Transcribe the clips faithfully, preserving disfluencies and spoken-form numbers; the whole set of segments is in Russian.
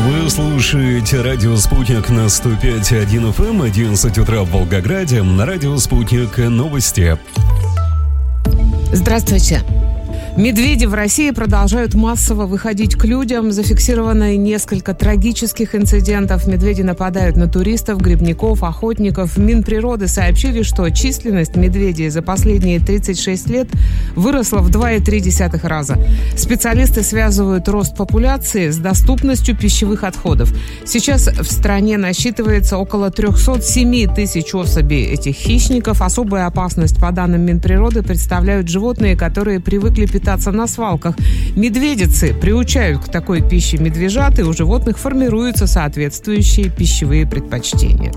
Вы слушаете радио «Спутник» на сто пять и один эф эм, одиннадцать утра в Волгограде. На радио «Спутник» новости. Здравствуйте. Медведи в России продолжают массово выходить к людям. Зафиксировано несколько трагических инцидентов. Медведи нападают на туристов, грибников, охотников. Минприроды сообщили, что численность медведей за последние тридцать шесть лет выросла в два и три десятых раза. Специалисты связывают рост популяции с доступностью пищевых отходов. Сейчас в стране насчитывается около триста семь тысяч особей этих хищников. Особую опасность, по данным Минприроды, представляют животные, которые привыкли питаться на свалках. Медведицы приучают к такой пище медвежат, и у животных формируются соответствующие пищевые предпочтения.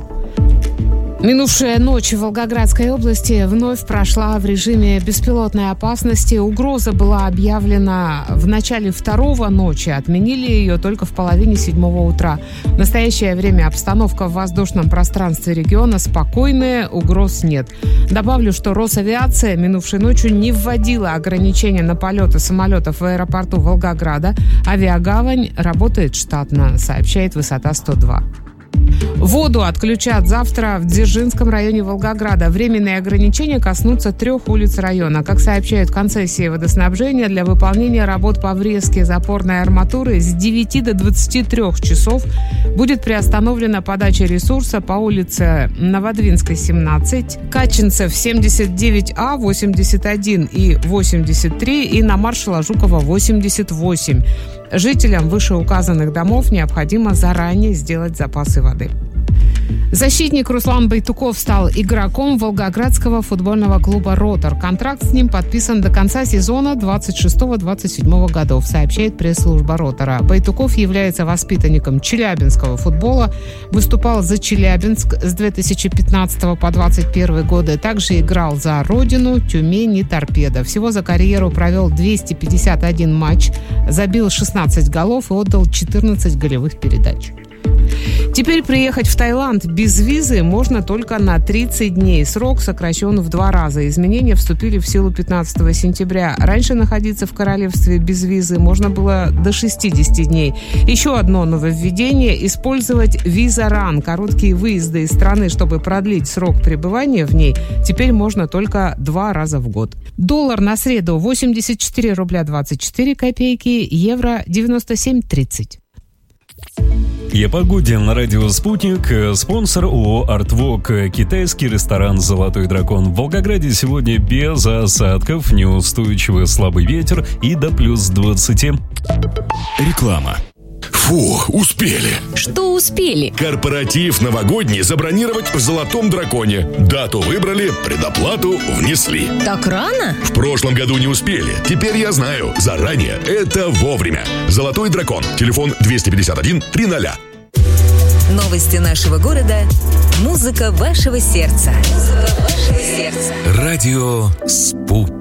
Минувшая ночь в Волгоградской области вновь прошла в режиме беспилотной опасности. Угроза была объявлена в начале второго ночи. Отменили ее только в половине седьмого утра. В настоящее время обстановка в воздушном пространстве региона спокойная, угроз нет. Добавлю, что Росавиация минувшей ночью не вводила ограничения на полеты самолетов в аэропорту Волгограда. Авиагавань работает штатно, сообщает Высота сто два. Воду отключат завтра в Дзержинском районе Волгограда. Временные ограничения коснутся трех улиц района. Как сообщают концессии водоснабжения, для выполнения работ по врезке запорной арматуры с девяти до двадцати трёх часов будет приостановлена подача ресурса по улице Новодвинской, семнадцать, Качинцев, семьдесят девять А, восемьдесят один и восемьдесят три и на маршала Жукова, восемьдесят восемь. Жителям вышеуказанных домов необходимо заранее сделать запасы воды. Защитник Руслан Байтуков стал игроком Волгоградского футбольного клуба «Ротор». Контракт с ним подписан до конца сезона двадцать шестого - двадцать седьмого годов, сообщает пресс-служба «Ротора». Байтуков является воспитанником челябинского футбола, выступал за Челябинск с две тысячи пятнадцатого по двадцать первый годы, также играл за Родину, Тюмень и Торпедо. Всего за карьеру провел двести пятьдесят один матч, забил шестнадцать голов и отдал четырнадцать голевых передач. Теперь приехать в Таиланд без визы можно только на тридцать дней. Срок сокращен в два раза. Изменения вступили в силу пятнадцатого сентября. Раньше находиться в королевстве без визы можно было до шестидесяти дней. Еще одно нововведение – использовать виза-ран. Короткие выезды из страны, чтобы продлить срок пребывания в ней, теперь можно только два раза в год. Доллар на среду восемьдесят четыре рубля двадцать четыре копейки, евро девяносто семь тридцать. И о погоде на радио «Спутник». Спонсор ООО «Артвок». Китайский ресторан «Золотой дракон». В Волгограде сегодня без осадков, неустойчивый слабый ветер и до плюс двадцати. Реклама. Фу, успели. Что успели? Корпоратив новогодний забронировать в «Золотом драконе». Дату выбрали, предоплату внесли. Так рано? В прошлом году не успели. Теперь я знаю. Заранее. Это вовремя. «Золотой дракон». Телефон двести пятьдесят один триста. Новости нашего города. Музыка вашего сердца. Музыка вашего сердца. Радио «Спутник».